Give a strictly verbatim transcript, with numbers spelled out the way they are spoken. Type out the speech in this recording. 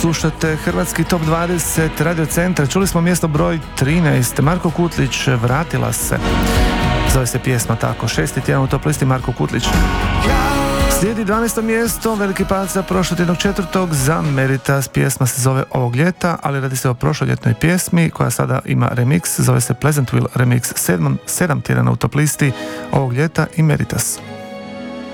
Slušate Hrvatski top dvadeset Radio Centra. Čuli smo mjesto broj trinaest. Marko Kutlić, Vratila se. Zove se pjesma tako. Šesti tjedan u top listi Marko Kutlić. Slijedi dvanaesto mjesto, veliki pad sa prošlotjednog četvrtog za Meritas. Pjesma se zove Ovog ljeta, ali radi se o prošloljetnoj pjesmi koja sada ima remix. Zove se Pleasantville Remix. Sedam, sedam tjedana u top listi Ovog ljeta i Meritas.